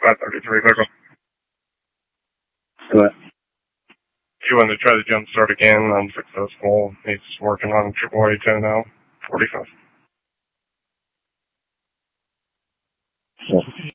533 vehicle. What? You want to try the jump start again, unsuccessful. He's working on AAA 10 now, 45. Yeah.